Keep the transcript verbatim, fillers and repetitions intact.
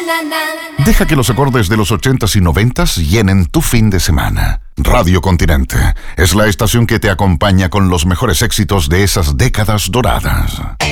Deja que los acordes de los ochentas y noventas llenen tu fin de semana. Radio Continente es la estación que te acompaña con los mejores éxitos de esas décadas doradas.